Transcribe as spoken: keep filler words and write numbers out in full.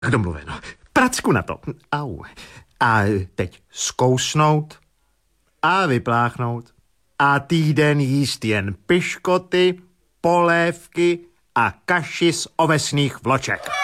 domluveno. Pracku na to. Au. A teď zkousnout a vypláchnout. A týden jíst jen piškoty, polévky a kaši z ovesných vloček.